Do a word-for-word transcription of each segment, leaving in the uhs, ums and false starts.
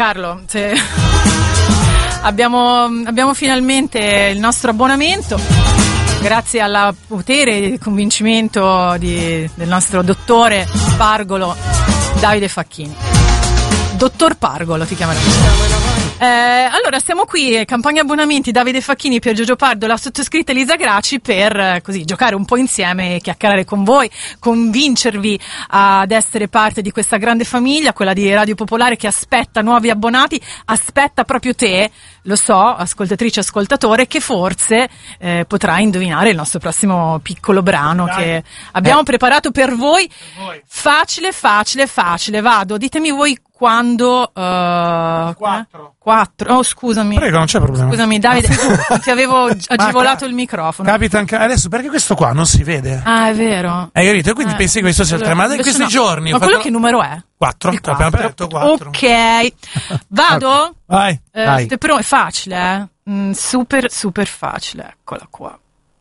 Carlo, se... abbiamo, abbiamo finalmente il nostro abbonamento, grazie al potere e convincimento di, del nostro dottore Pargolo Davide Facchini. Dottor Pargolo ti chiamerò. Eh, allora siamo qui, campagna abbonamenti Davide Facchini, Pier Giorgio Pardo, la sottoscritta Elisa Graci, per eh, così giocare un po' insieme e chiacchierare con voi, convincervi ad essere parte di questa grande famiglia, quella di Radio Popolare, che aspetta nuovi abbonati, aspetta proprio te, lo so, ascoltatrice, ascoltatore, che forse eh, potrai indovinare il nostro prossimo piccolo brano. Dai, che abbiamo eh. preparato per voi. per voi. Facile, facile, facile. Vado, ditemi voi quando. Uh, quattro. Quattro. Oh, scusami. Prego, non c'è problema. Scusami, Davide, ti avevo agevolato il microfono. Capita anche adesso, perché questo qua non si vede. Ah, è vero. Hai capito? E quindi eh. pensi che questo sia il tre, ma in questi no. giorni. Ma fatto... quello che numero è? Quattro. Abbiamo aperto quattro. Ok. Vado? Vai. Eh, Vai. Però è facile, eh? Mm, super, super facile. Eccola qua.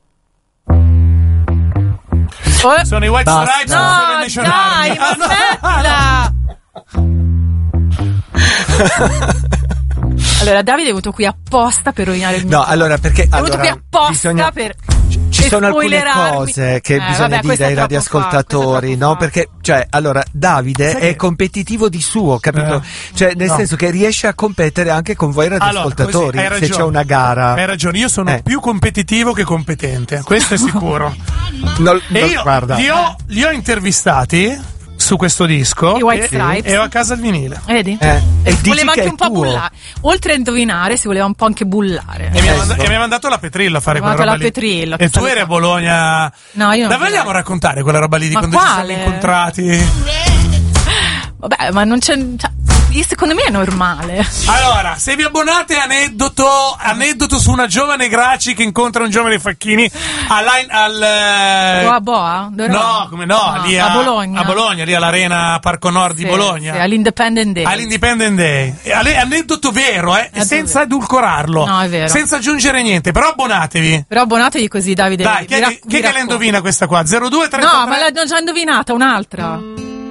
Oh. Sono i White Stripes. No, dai, ma aspetta. Allora, Davide è venuto qui apposta per rovinare il mio. No, allora perché è allora, venuto qui apposta bisogna, per ci sono alcune cose che eh, bisogna vabbè, dire ai radioascoltatori, no? Fa. Perché, cioè, allora, Davide Sai è che... competitivo di suo, capito? Eh, cioè, nel no. senso che riesce a competere anche con voi radioascoltatori, allora, se c'è una gara. Hai ragione, io sono eh. più competitivo che competente, questo è sicuro. no, e no, io guarda. Li ho, li ho intervistati su questo disco i White e, Stripes e ho a casa il vinile. Vedi? Eh, e voleva anche un po' tuo. bullare. Oltre a indovinare, si voleva un po' anche bullare. E mi, ha manda- e mi ha mandato la Petrillo a fare mi quella roba la lì. Petrillo, e tu eri a Bologna. No, io non. La vogliamo raccontare quella roba lì di ma quando quale? ci siamo incontrati? Vabbè, ma non c'è. Cioè, secondo me è normale. Allora, se vi abbonate, aneddoto aneddoto su una giovane Graci che incontra un giovane Facchini al, al a Boa? Dove no, come no, no, lì a, a Bologna. A Bologna, lì all'Arena Parco Nord sì, di Bologna. Sì, all'Independent Day. All'Independent Day. E aneddoto vero, eh, è senza vero. edulcorarlo. No, è vero. Senza aggiungere niente, però abbonatevi. Però abbonatevi così, Davide. Dai, chi, rac- chi che la indovina questa qua? zero due trentatré No, ma l'ho già indovinata, un'altra.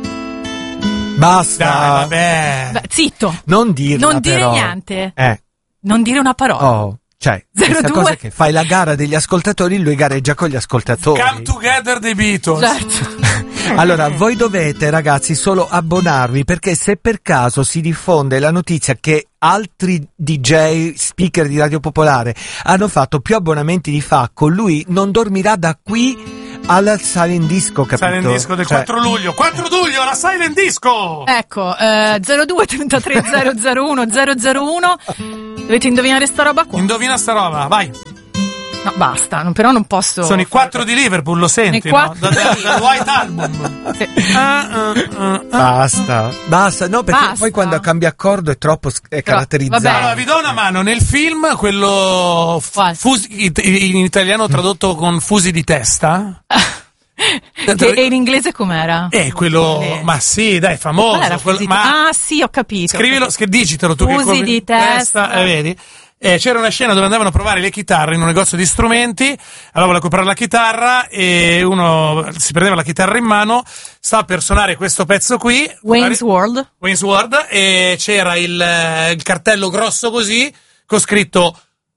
Basta. Dai, vabbè. Beh, zitto. Non dirla, Non dire però. niente. Eh. Non dire una parola. Oh, cioè, questa cosa che fai la gara degli ascoltatori, lui gareggia con gli ascoltatori. Come together the Beatles. Certo. Allora, voi dovete, ragazzi, solo abbonarvi, perché se per caso si diffonde la notizia che altri D J, speaker di Radio Popolare hanno fatto più abbonamenti di Facco, lui non dormirà da qui al Silent Disco, capito? Silent Disco del cioè... quattro luglio. quattro luglio, la Silent Disco! Ecco, eh, zero due trentatré zero zero uno zero zero uno. Dovete indovinare sta roba qua. Indovina sta roba, vai. No, basta, non, però non posso. Sono i quattro di Liverpool, lo senti, no? Dal, dal White Album. Sì. Uh, uh, uh, uh. Basta, basta, no, perché basta. Poi quando cambia accordo è troppo è caratterizzato. Vabbè. Allora, vi do una mano. Nel film, quello fusi, in italiano tradotto con fusi di testa. E, e in inglese com'era? Eh, quello, eh. ma sì, dai, famoso. Quello, ma ah, sì, ho capito. Scrivilo, digitalo tu. Fusi che di testa. testa eh, vedi? Eh, c'era una scena dove andavano a provare le chitarre in un negozio di strumenti, allora voleva comprare la chitarra e uno si prendeva la chitarra in mano, stava per suonare questo pezzo qui, Wayne's World, Wayne's World, e c'era il, il cartello grosso così, con scritto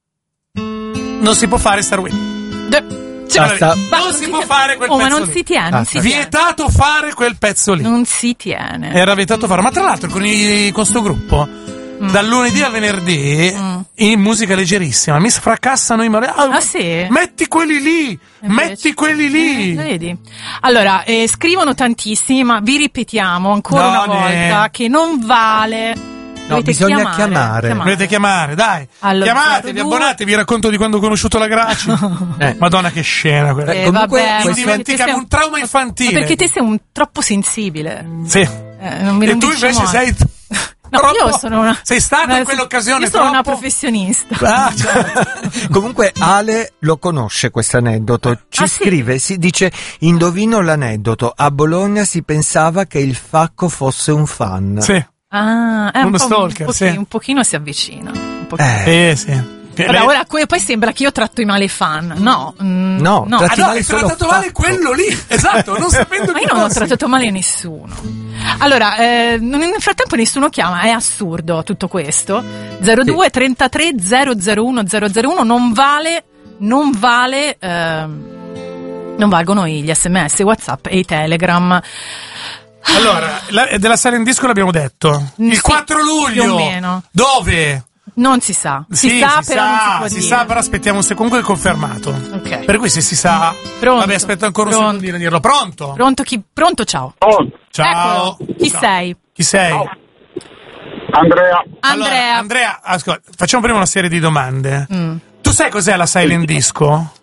non si può fare Starway. De- Basta. Non, non si può tiene. fare quel oh, pezzo ma non lì. si tiene, non si vietato tiene. fare quel pezzo lì. Non si tiene. Era vietato fare, ma tra l'altro con, i, con sto gruppo mm. dal lunedì al venerdì mm. in musica leggerissima mi fracassano i male. Ah, ah sì? Metti quelli lì, Invece. metti quelli lì. Eh, vedi? Allora, eh, scrivono tantissimi, ma vi ripetiamo ancora no, una ne... volta che non vale. No, dovete bisogna chiamare, chiamare. chiamare. Dovete chiamare, dai. Allora, chiamatevi, abbonatevi, vi racconto di quando ho conosciuto la Graci. eh. Madonna che scena quella. Eh, Comunque vabbè, indimenticavo un trauma infantile. Ma perché te sei un troppo sensibile. Sì. Eh, non mi e tu invece male. sei No, troppo... io sono una Sei stata una... in quell'occasione Io sono troppo... una professionista. Ah, certo. Comunque Ale lo conosce questo aneddoto. Ci ah, scrive, sì? si dice: indovino l'aneddoto. A Bologna si pensava che il Facco fosse un fan. Sì. Ah, è un uno po', stalker, un, pochino, sì. un pochino si avvicina. Un eh, eh sì. Che Vabbè, lei- ora que- poi sembra che io tratto i male i fan. No, mm, No, no. Ah, tratti no, male hai solo trattato male fatto. quello lì, esatto, non sapendo Ma chi io non ho fossi. trattato male nessuno. Allora, eh, non- nel frattempo nessuno chiama, è assurdo tutto questo. zero due trentatré zero zero uno zero zero uno non vale, non vale, ehm, non valgono gli sms, WhatsApp e i Telegram. Allora, la- della Silent Disco l'abbiamo detto. Mm, Il sì, quattro luglio. più o meno. Dove? Non si sa, si Sì, sa si però sa, non si può si dire. sa, però aspettiamo un secondo, comunque è confermato. Ok. Per cui se si sa. Pronto. Vabbè, aspetta ancora un Pronto. secondino a dirlo. Pronto? Pronto chi? Pronto, ciao. Oh, Ciao. Eccolo. Chi Ciao. sei? Chi sei? ciao. Andrea, Allora, Andrea. Andrea, ascolta, facciamo prima una serie di domande. Mm. Tu sai cos'è la Silent Disco?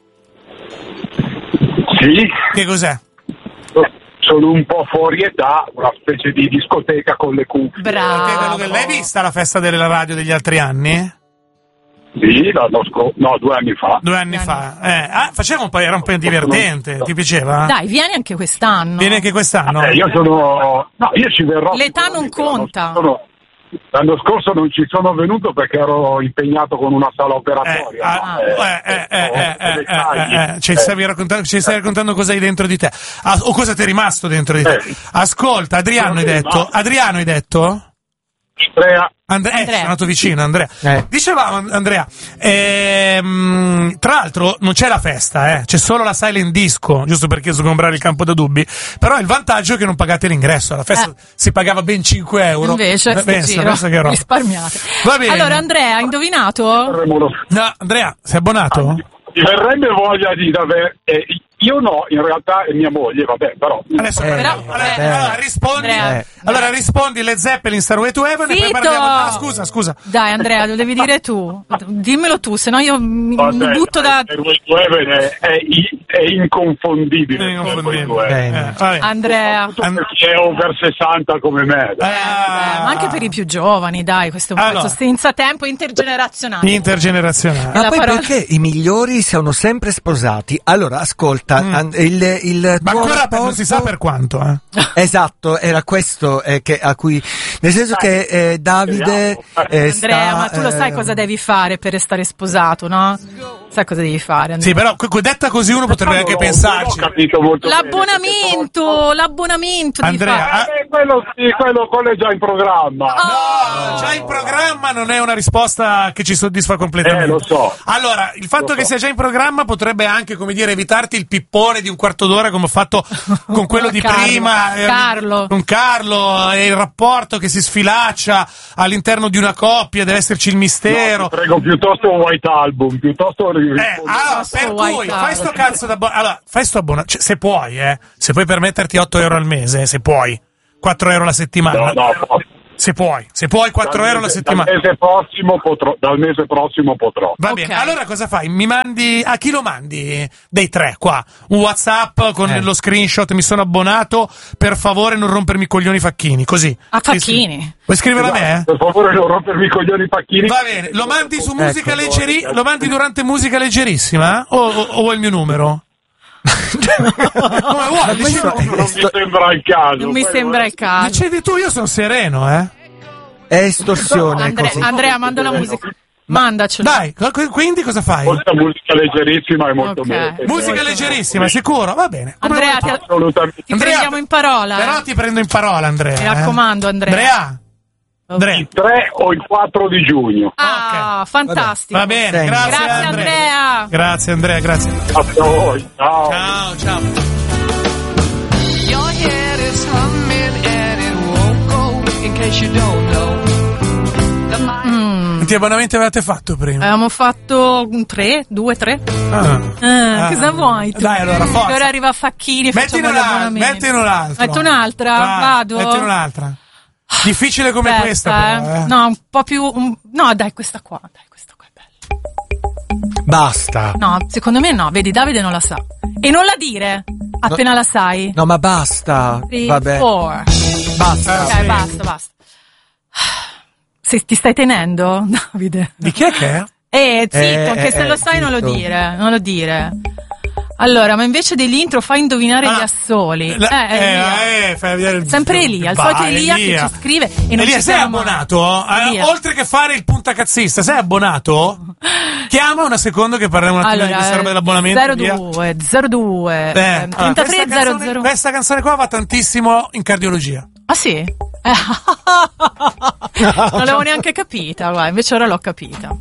sì, Che cos'è? sono un po' fuori età, una specie di discoteca con le cuffie. Bravo. Che quello che l'hai vista la festa della radio degli altri anni? Sì, l'anno scorso, no, due anni fa. Due anni Due fa. Eh, ah, faceva un po', era un po' divertente, ti piaceva? Dai, vieni anche quest'anno. Vieni anche quest'anno? Eh, io sono, no, io ci verrò. L'età non sicuramente. L'anno conta. scorso- L'anno scorso non ci sono venuto perché ero impegnato con una sala Eh, operatoria. ah, no? eh, eh, eh, ho- eh, ho eh, dettagli. eh, eh, ci Eh, stavi raccontando, ci stai raccontando cosa hai dentro di te. Ah, o cosa ti è rimasto dentro di te. Eh. Ascolta, Adriano hai Cosa è detto, rimasto? Adriano hai detto? Andrea, Andre- eh, Andrea. sono andato vicino, Andrea. Eh. Dicevamo, Andrea, ehm, tra l'altro non c'è la festa, eh, c'è solo la Silent Disco, giusto perché so comprare il campo da dubbi, però il vantaggio è che non pagate l'ingresso, alla festa Eh. si pagava ben cinque euro. Invece, sto pensa, giro, pensa che roba. risparmiate. Va bene. Allora, Andrea, hai indovinato? avremo lo- No, Andrea, sei abbonato? mi verrebbe voglia di aver, eh, io no, in realtà è mia moglie, vabbè, però. Adesso Eh, allora, però- allora, eh, allora, rispondi, Andrea. eh, allora rispondi Led Zeppelin Starway to Heaven e poi Zitto! parliamo. Ah, scusa, scusa. Dai, Andrea, lo devi dire tu. Dimmelo tu, se no io mi, Vabbè, mi butto da... il Way to Heaven è, è, i- è inconfondibile. È inconfondibile. il Way to Heaven. Bene. Eh, vabbè. Andrea. Tutto per chi è over sessanta come me. dai. Eh, ma anche per i più giovani, dai, questo è un Allora. pezzo senza tempo intergenerazionale. Intergenerazionale. Ma la poi parola- perché i migliori sono sempre sposati? Allora, ascolta, Mm. an- il, il Ma tuo ancora per- non si sa rapporto- per quanto, eh. Esatto, era questo eh, che, a cui, nel senso che eh, Davide eh, Andrea, sta, ma tu lo sai eh, cosa devi fare per restare sposato, no? Sai cosa devi fare, Andrea? Sì, però que- que- detta così uno potrebbe anche No, pensarci. Ho capito molto bene, L'abbonamento, l'abbonamento devi Andrea, fare. ah, perché- Eh, quello, sì, quello, quello è già in programma. Oh. no, già in programma non è una risposta che ci soddisfa completamente. Eh, lo so. Allora, il fatto Lo che so. sia già in programma potrebbe anche, come dire, evitarti il pippone di un quarto d'ora come ho fatto con quello di Carlo, prima. eh, Carlo. Con Carlo, e il rapporto che si sfilaccia all'interno di una coppia, deve esserci il mistero. No, ti prego, piuttosto un White Album, piuttosto Eh, rispondo- allora, Posso per white cui out. fai sto cazzo da abbon- allora, fai sto abbona- cioè, se puoi, eh, se puoi permetterti otto euro al mese, se puoi, quattro euro la settimana, No, no, no. se puoi, se puoi quattro Dal euro la mese- settimana. Dal mese prossimo potrò. Dal mese prossimo potrò. Va Ok. bene, allora cosa fai? Mi mandi, a chi lo mandi dei tre qua? Un WhatsApp con Eh. lo screenshot, mi sono abbonato, per favore non rompermi i coglioni Facchini, così. A Facchini. Vuoi scriverlo a me? Eh? Per favore, non rompermi i coglioni pacchini. Va bene, lo mandi su musica Ecco. leggeri, lo mandi durante musica leggerissima? O, o, o vuoi il mio numero? Come vuoi? questo- Decidi, Non mi sembra il caso. Non mi Poi- sembra il caso. decidi tu, io sono sereno, eh. È estorsione Andre- così. Andrea, manda la musica. Mandacelo. Dai, qu- quindi cosa fai? Questa musica leggerissima è molto Ok. meglio. Musica leggerissima, sicuro? Va bene. Come Andrea, vuoi? ti, Assolutamente. ti prendiamo in parola. Però eh. ti prendo in parola, Andrea. Mi eh. raccomando, Andrea. Andrea. Andrea. Il tre o il quattro di giugno. Ah, fantastico. Va bene, Thank you. grazie, Grazie, Andrea. Grazie Andrea, grazie. Grazie a voi. Ciao. Ciao, ciao. Your head is humming and it won't go. In case you don't know, the mind. Quanti abbonamenti avevate fatto prima? Avevamo fatto un tre, due, tre. Ah. Ah, Ah. cosa vuoi tu? Dai, allora, forza. Che ora arriva Facchini e Mettine facciamo gli un'altra, abbonamenti. mettine un'altra. Metto un'altra? Vai, Vado? Mettine un'altra. Difficile come Aspetta, questa, però, eh. No, un po' più... un- No, dai, questa qua. Dai, questa qua è bella. Basta. No, secondo me no. Vedi, Davide non la sa. E non la dire appena la sai. No, ma basta. Three, Vabbè. four. Basta. Ok, sì. basta, basta. Se ti stai tenendo, Davide? Di chi è che è? Eh, zitto, Eh, anche eh, se lo eh, sai non lo zitto. dire, non lo dire. Allora, ma invece dell'intro fai indovinare Ah, gli assoli. La- eh, eh, Elia. eh, fai vedere- Sempre Elia, il Vai, solito Elia, che ci scrive e non Elia, ci sei ferma. abbonato? Eh, Elia. oltre che fare il puntacazzista, sei abbonato? Chiama una secondo che parliamo un attimo di questa roba dell'abbonamento. zero Elia. due zero due Eh, allora, trentatré questa zero canzone- zero. Questa canzone qua va tantissimo in cardiologia. Ah sì? Eh. Non l'avevo neanche capita, guarda, invece ora l'ho capita.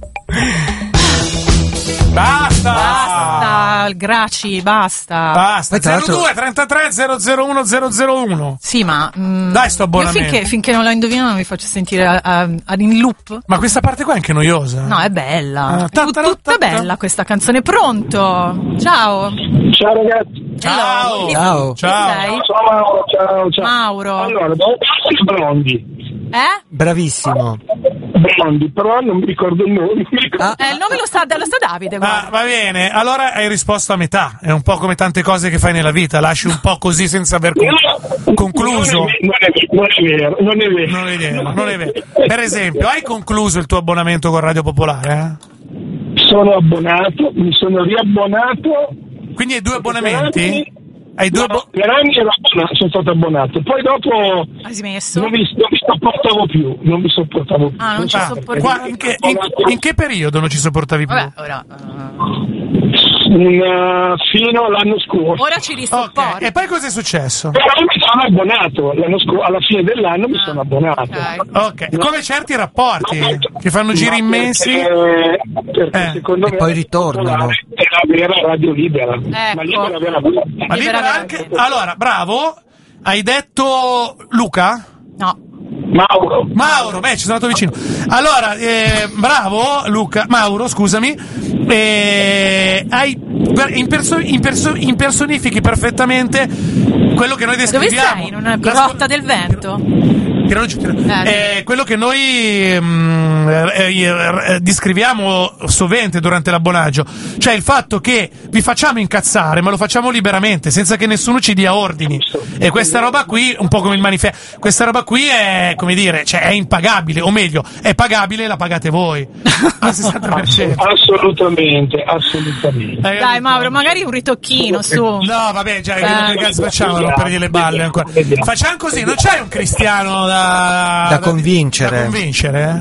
Basta! Basta, Graci, basta. Basta. Poi, tra l'altro- zero due trentatré zero zero uno zero zero uno. Sì, ma mm, Dai, sto io abbonamento. finché, finché non la indovino non mi faccio sentire a- a- ad in loop. Ma questa parte qua è anche noiosa. No, è bella. Ah, È ta- tut- ta- tutta ta- ta- bella questa canzone. Pronto? Ciao. Ciao ragazzi. Ciao. Hello. Ciao. Chi Ciao. sei? Ciao Mauro, ciao, ciao. Mauro. Allora, devo fare il Blondi. Eh? Bravissimo. Blondi, però non mi ricordo il nome. Non mi ricordo. Ah. Eh, il nome lo sa, lo sa Davide, Ah, guarda. va bene, allora hai risposto a metà. È un po' come tante cose che fai nella vita, lasci un po' così senza aver con- concluso. Non è, non è vero, non è vero. Non è vero, non è vero. Per esempio, hai concluso il tuo abbonamento con Radio Popolare? Sono abbonato, mi sono riabbonato. Eh? Quindi hai due abbonamenti? Hai due No, abbo- per anni ero abbonato, sono stato abbonato. Poi dopo Hai smesso? non mi, non mi sopportavo più. Non mi sopportavo più. Ah, non ci Ah, sopporti. qua- in, che, in- in che periodo non ci sopportavi più? Vabbè, ora, eh, Mm, fino all'anno scorso. ora ci Ok, risopporti. e poi cosa è successo? Però mi sono abbonato, l'anno scor- alla fine dell'anno mi sono abbonato. ok. Ok, come certi rapporti che fanno giri Ma immensi. Perché, perché Eh, secondo e me poi ritornano. è la vera radio libera. Ma Ecco. libera vera vera. Ma libera Libera anche. veramente. Allora, bravo. Hai detto Luca? No. Mauro. Mauro, beh, ci sono andato vicino. Allora, eh, bravo Luca, Mauro, scusami. Eh, hai per- imperso- imperso- impersonifichi perfettamente quello che noi Dove descriviamo. sei? In una La grotta scu- del vento? Tira giù, tira- Eh. Eh, quello che noi mm, eh, eh, descriviamo sovente durante l'abbonaggio, cioè il fatto che vi facciamo incazzare, ma lo facciamo liberamente, senza che nessuno ci dia ordini. E questa roba qui, un po' come il manifesto, questa roba qui è, come dire, cioè è impagabile, o meglio, è pagabile e la pagate voi al sessanta per cento. Assolutamente, assolutamente. Hai Dai, capito? Mauro, magari un ritocchino su. No, vabbè, già, Eh. che cazzo facciamo a rompergli le balle ancora? Facciamo così, non c'hai un cristiano da, Da convincere. Da convincere, eh?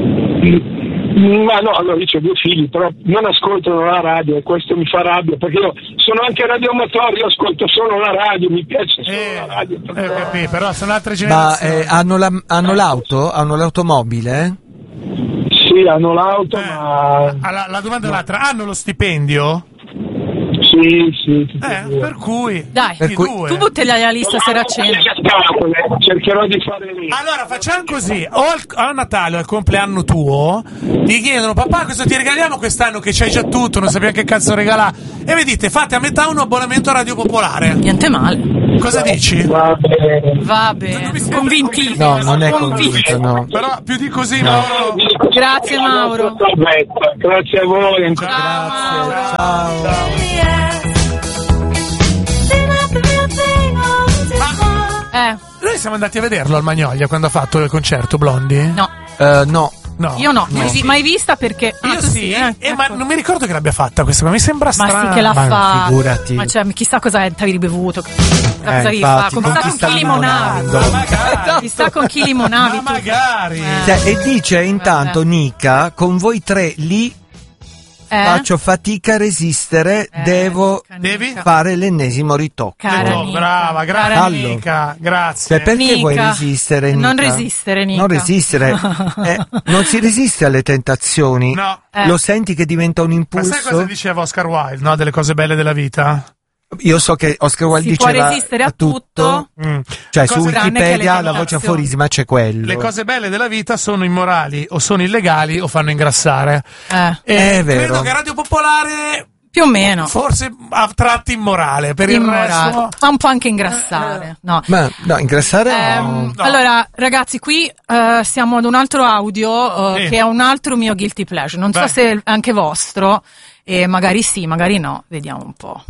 Ma no, allora io ho due figli, però non ascoltano la radio e questo mi fa rabbia perché io sono anche radioamatore, io ascolto solo la radio, mi piace solo Eh, la radio. eh, capì, però sono altre Ma generazioni. eh, hanno, la- hanno l'auto? Hanno l'automobile? Sì, hanno l'auto, Eh, ma ah, la, la domanda è un'altra, hanno lo stipendio? sì, sì, tutti e Eh, due. per cui Dai, Per i cui- due. tu buttali la lista sera a cena. Cercherò di fare lì. Allora facciamo così, o al, a Natale o al compleanno tuo ti chiedono papà cosa ti regaliamo quest'anno che c'hai già tutto, non sappiamo che cazzo regalare, e vi dite fate a metà un abbonamento a Radio Popolare. Niente male. Cosa dici? Va bene. Va Non bene. mi sembra Convintissimo. No, non è Convinto. convinto, no. Però più di così Mauro. Grazie, Mauro. Grazie a voi. ancora. Ciao, Mauro. Ciao. Eh, Noi siamo andati a vederlo al Magnolia quando ha fatto il concerto Blondi? no. Eh, no. No. Io no, mai, vi- mai vista perché. Ah, Io tu sì, eh, eh, ma ecco. non mi ricordo che l'abbia fatta questa, ma mi sembra Ma strano. sì che l'ha Ma fatta. figurati. Ma cioè, chissà cosa è- t'avevi bevuto. Cosa Eh, avevi infatti, fatto? con Chissà chi con sta chi limonavi. Ma magari. Chissà con chi limonavi. Ma tu. magari. Eh. Cioè, e dice intanto Nica, con voi tre lì Eh? faccio fatica a resistere, Eh, devo Nica, Devi? Nica. fare l'ennesimo ritocco. Cara Oh, Nica, brava, cara grande Nica. Nica, grazie. Cioè, perché Nica. vuoi resistere, Nica? Non resistere, Nica. Non resistere. Eh, non si resiste alle tentazioni. No. Eh. Lo senti che diventa un Ma impulso? sai cosa diceva Oscar Wilde, no? Delle cose belle della vita? Io so che Oscar Wilde Si può diceva resistere a tutto, Mm. Cioè, Cose- su tranne che Wikipedia le la voce tentazioni. aforisma c'è quello. Le cose belle della vita sono immorali o sono illegali o fanno ingrassare. Eh, E È vero. credo che Radio Popolare più o meno. forse a tratti immorale, per il Immorale. resto... Fa un po' anche ingrassare. No. Ma no, ingrassare Ehm, no. No. Allora, ragazzi, qui eh, siamo ad un altro audio eh, Sì. che è un altro mio guilty pleasure. Non so Vai. se è anche vostro, e magari sì, magari no. Vediamo un po'.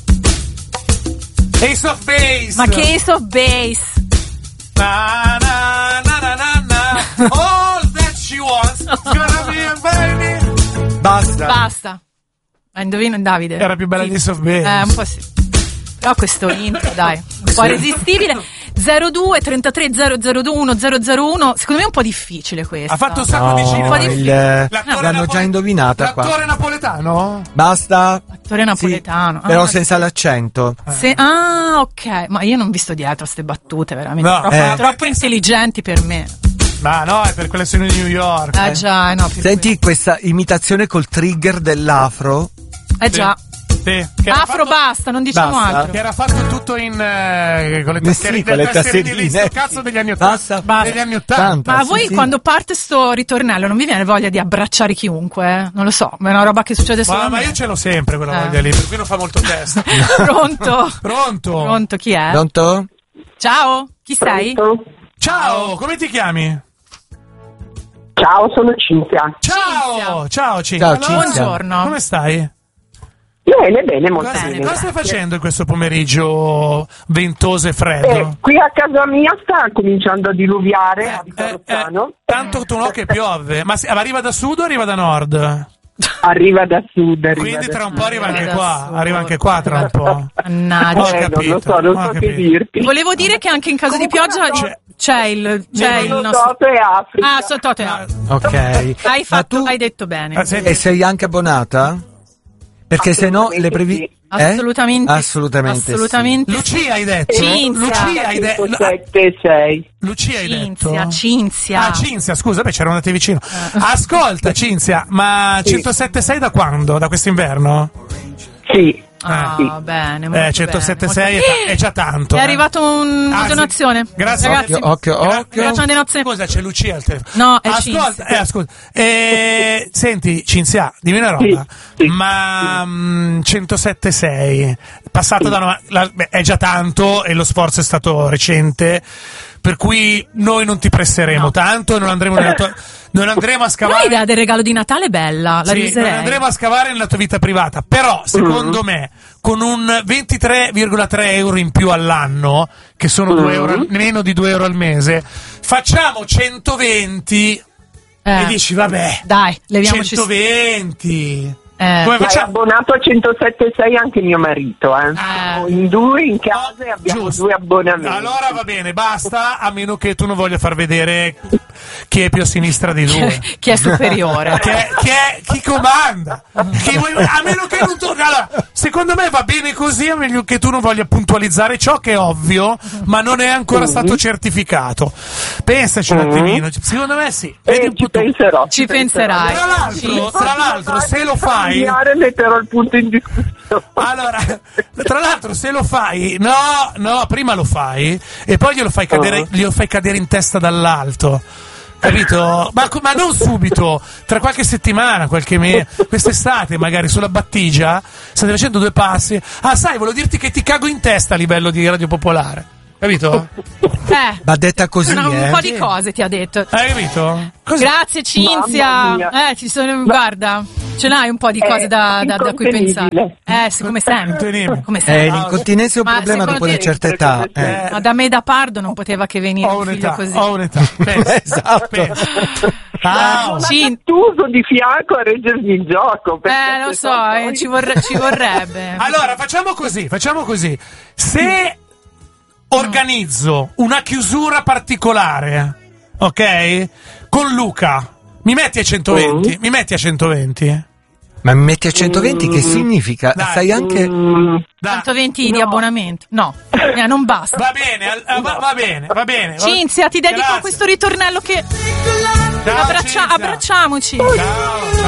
Ace of Base! Ma che Ace of Base! Na, na, na, na, na, na. All that she wants is gonna be a baby. Basta. Basta. Ah, indovino Davide. Era più bella Sì. di Ace of Base. Eh, un po' sì. Però questo intro, dai, un po' irresistibile. zero due trentatré zero zero uno zero zero uno, secondo me è un po' difficile questo. Ha fatto un sacco No, di cinema. Un po' di- il- L'attore l'hanno napo- già indovinata qua. L'attore napoletano? Basta. Attore napoletano. Sì, però Ah, senza l'accento. se- ah, ok. Ma io non ho visto dietro ste battute, veramente. No, troppo, eh. troppo intelligenti per me. Ma no, è per quelle sono di New York. Eh già, eh, no. per Senti questa imitazione col trigger dell'afro. cui- Eh già. Sì, che era Afro fatto- basta, non diciamo Basta. altro. Che era fatto tutto in eh, con le Eh sì, tascherine, con le tascherine lì, tascherine. sto cazzo degli anni ottanta. Basta. Basta. Degli anni ottanta. Ma a sì, voi sì. quando parte sto ritornello non vi viene voglia di abbracciare chiunque? eh? Non lo so, ma è una roba che succede solo Ma, a ma me. io ce l'ho sempre quella Eh. voglia lì, per cui non fa molto testo. Pronto? Pronto? Pronto, chi è? Pronto? Ciao, chi sei? Ciao, come ti chiami? Ciao, sono Cinzia. Ciao, ciao Cinzia. Ciao, Allora, Cinzia. Buongiorno. Come stai? Bene, bene, molto Cosa, bene. cosa stai facendo in questo pomeriggio ventoso e Eh, freddo? qui a casa mia sta cominciando a diluviare, abito a Eh, eh, Rossano. tanto tu no che piove. Ma si- arriva da sud o arriva da nord? Arriva da sud. Arriva Quindi da tra un sud. po' arriva anche Arriva da qua. sud. Arriva anche qua tra un po'. Mannaggia. Ho Eh, non capito, lo so, non ho so che capito. dirti. Volevo dire che anche in caso di Comunque pioggia no, c'è il, c'è il Sono nostro... Toto e Africa. Ah, sotto te. Ah, Ok. Hai Ma fatto, tu hai detto bene. ah, senti, e sei anche abbonata? Perché se no le previ... Assolutamente Eh? Assolutamente. Assolutamente sì. Assolutamente. Lucia hai detto? Cinzia. Lucia hai detto? sette sei. Lucia hai detto? Cinzia, Cinzia. Ah, Cinzia, scusa, beh, c'erano andati vicino. Ascolta, Cinzia, ma Sì. centosette sei da quando? Da quest'inverno? Sì. Ah, Eh. bene, molto Eh, centosette bene, sei molto- è, è già tanto. È eh. arrivato un- una Ah, sì. donazione. Grazie. Ragazzi, Occhio, occhio, Gra- occhio. Faccio una donazione. Scusa, c'è Lucia al telefono. No, è ascolta, Cinzia. eh, ascolta. Eh, senti, Cinzia, dimmi una roba. Sì, sì. Ma mm, centosette sei, passato da una, la- beh, è già tanto e lo sforzo è stato recente, per cui noi non ti presseremo No. tanto e non andremo nella tua, non andremo a Però scavare. l'idea del regalo di Natale è bella, la Sì, non userei. andremo a scavare nella tua vita privata, però secondo me con un ventitré virgola tre euro in più all'anno, che sono due euro, al- meno di due euro al mese, facciamo centoventi Eh, e dici vabbè, Dai, leviamoci. centoventi. Eh, Come Ma è facciamo? abbonato a centosette sei anche mio marito, eh. Ah. Siamo in due in casa e abbiamo Giusto. due abbonamenti. Allora va bene, basta, a meno che tu non voglia far vedere chi è più a sinistra dei due. chi è superiore? Che è, che è- chi comanda? Chi vuoi- a meno che non tu. Allora, secondo me va bene così, a meno che tu non voglia puntualizzare ciò che è ovvio, ma non è ancora stato certificato. Pensaci un attimino. Secondo me sì. Vedi Eh, un ci po' tu. penserò. Ci penserai. Tra l'altro, Cinzia. tra l'altro, se lo fai. Cambiare, metterò il punto in discussione. Allora, tra l'altro, se lo fai, no, no, prima lo fai e poi glielo fai cadere, Oh. glielo fai cadere in testa dall'alto. Capito? Ma, ma non subito, tra qualche settimana, qualche mese, quest'estate magari sulla battigia, state facendo due passi. Ah, sai, volevo dirti che ti cago in testa a livello di Radio Popolare. Capito? Eh, Va detta così, una- un eh. po' di cose ti ha detto. Hai capito? Così. Grazie Cinzia. Mamma mia. Eh, ci sono, guarda, ce n'hai un po' di cose È da, da, da cui pensare. incontenibile. Eh, sì, come sempre. Incontenibile. Come Eh, sempre. l'incontinenza è un Ma problema secondo dopo te- una certa età. eh. Ma da me da Pardo non poteva che venire Ho un figlio un'età, così. ho un'età. Pensa, Esatto. pensa. Ah, Sono Cin- Gattuso di fianco a reggermi il gioco. perché Eh, lo se so, no eh, poi- ci, vorre- ci vorrebbe. Allora, facciamo così, facciamo così. Se organizzo una chiusura particolare, ok? Con Luca, mi metti a centoventi? Mi metti a centoventi? Ma mi metti a centoventi che significa? Dai. Sai anche... Mm, Dai. centoventi di abbonamento. No, eh, non basta. Va bene, al- va, va bene, va bene. va- Cinzia, ti dedico Grazie. a questo ritornello che Ciao, abbraccia- Cinzia. abbracciamoci. Ciao.